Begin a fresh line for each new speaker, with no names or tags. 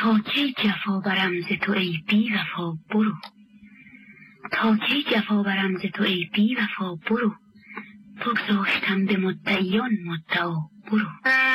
تا کی جفا برم ز تو ای بی وفا برو، تا کی جفا برم ز تو ای بی وفا برو، بگذاشتم به مدعیان مدعا برو.